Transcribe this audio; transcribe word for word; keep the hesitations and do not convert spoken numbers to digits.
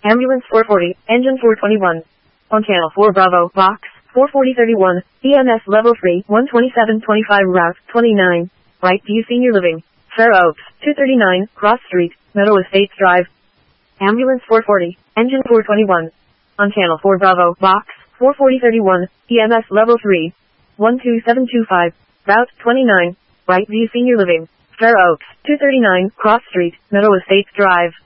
Ambulance four forty, engine four twenty-one. On channel four Bravo, box, four forty thirty-one, E M S level three, one twenty-seven twenty-five route, twenty-nine. Right View Senior Living, Fair Oaks, two thirty-nine, Cross Street, Meadow Estates Drive. Ambulance four forty, engine four twenty-one. On channel four Bravo, box, four forty thirty-one, E M S level three, one two seven two five, route, twenty-nine. Right View Senior Living, Fair Oaks, two thirty-nine, Cross Street, Meadow Estates Drive.